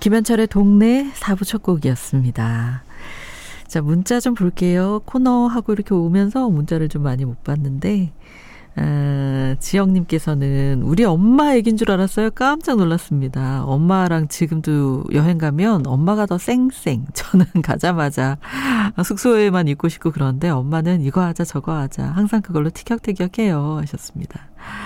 김현철의 동네 4부 첫 곡이었습니다. 자, 문자 좀 볼게요. 코너하고 이렇게 오면서 문자를 좀 많이 못 봤는데, 지영님께서는 우리 엄마 얘기인 줄 알았어요. 깜짝 놀랐습니다. 엄마랑 지금도 여행 가면 엄마가 더 쌩쌩. 저는 가자마자 숙소에만 있고 싶고 그런데 엄마는 이거 하자 저거 하자. 항상 그걸로 티격태격해요. 하셨습니다.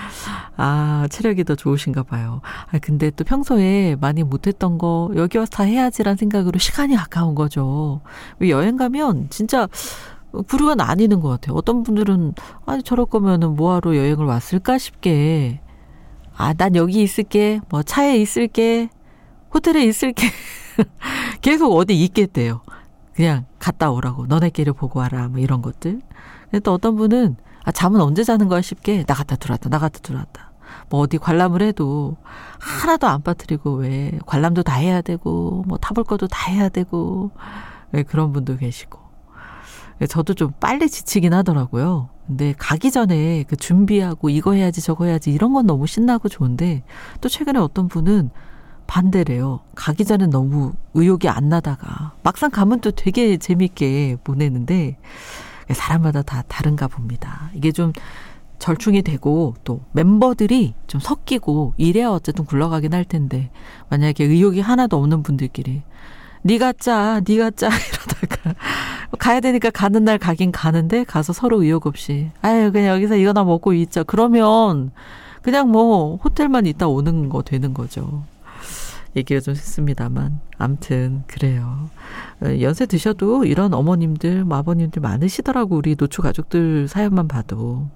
아, 체력이 더 좋으신가 봐요. 아, 근데 또 평소에 많이 못했던 거 여기 와서 다 해야지란 생각으로 시간이 아까운 거죠. 여행 가면 진짜 부류가 나뉘는 것 같아요. 어떤 분들은 아니 저럴 거면은 뭐하러 여행을 왔을까 싶게, 아, 난 여기 있을게, 뭐 차에 있을게, 호텔에 있을게 계속 어디 있겠대요. 그냥 갔다 오라고, 너네끼리 보고 와라, 뭐 이런 것들. 근데 또 어떤 분은 아, 잠은 언제 자는 거야 싶게 나갔다 들어왔다 뭐 어디 관람을 해도 하나도 안 빠뜨리고, 왜 관람도 다 해야 되고 뭐 타볼 것도 다 해야 되고, 왜 그런 분도 계시고. 저도 좀 빨리 지치긴 하더라고요. 근데 가기 전에 그 준비하고 이거 해야지 저거 해야지 이런 건 너무 신나고 좋은데, 또 최근에 어떤 분은 반대래요. 가기 전에 너무 의욕이 안 나다가 막상 가면 또 되게 재밌게 보내는데, 사람마다 다 다른가 봅니다. 이게 좀 절충이 되고 또 멤버들이 좀 섞이고 이래야 어쨌든 굴러가긴 할 텐데, 만약에 의욕이 하나도 없는 분들끼리 네가 짜 이러다가 가야 되니까 가는 날 가긴 가는데 가서 서로 의욕 없이 아유 그냥 여기서 이거나 먹고 있자 그러면 그냥 뭐 호텔만 있다 오는 거 되는 거죠. 얘기가 좀 했습니다만 아무튼 그래요. 연세 드셔도 이런 어머님들 아버님들 많으시더라고, 우리 노초 가족들 사연만 봐도.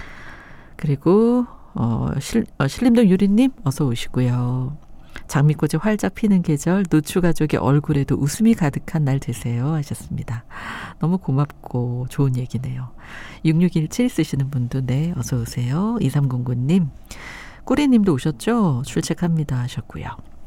그리고 신림동 유리님 어서 오시고요. 장미꽃이 활짝 피는 계절, 노추 가족의 얼굴에도 웃음이 가득한 날 되세요 하셨습니다. 너무 고맙고 좋은 얘기네요. 6617 쓰시는 분도 네 어서 오세요. 2309님, 꾸리님도 오셨죠? 출첵합니다 하셨고요.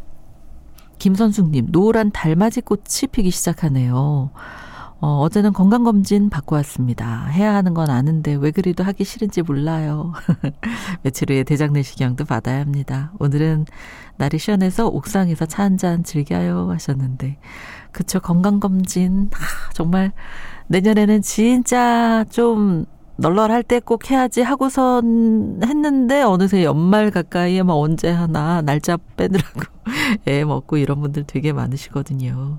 김선숙님, 노란 달맞이 꽃이 피기 시작하네요. 어제는 건강검진 받고 왔습니다. 해야 하는 건 아는데 왜 그리도 하기 싫은지 몰라요. 며칠 후에 대장내시경도 받아야 합니다. 오늘은 날이 시원해서 옥상에서 차 한잔 즐겨요 하셨는데, 그쵸, 건강검진 정말 내년에는 진짜 좀 널널할 때 꼭 해야지 하고선 했는데 어느새 연말 가까이에 막 언제 하나 날짜 빼느라고 애 먹고 이런 분들 되게 많으시거든요.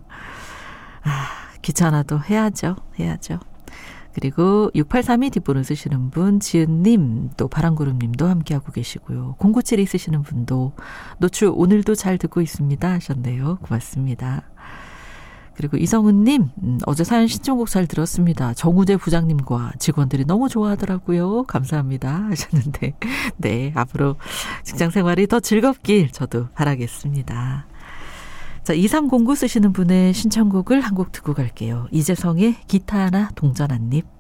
귀찮아도 해야죠. 그리고 6832 뒷부분 쓰시는 분, 지은님, 또 바람구름님도 함께하고 계시고요. 0972 쓰시는 분도 노출 오늘도 잘 듣고 있습니다 하셨네요. 고맙습니다. 그리고 이성은님, 어제 사연 신청곡 잘 들었습니다. 정우재 부장님과 직원들이 너무 좋아하더라고요. 감사합니다 하셨는데, 네, 앞으로 직장생활이 더 즐겁길 저도 바라겠습니다. 자, 2309 쓰시는 분의 신청곡을 한 곡 듣고 갈게요. 이재성의 기타 하나 동전 한 입.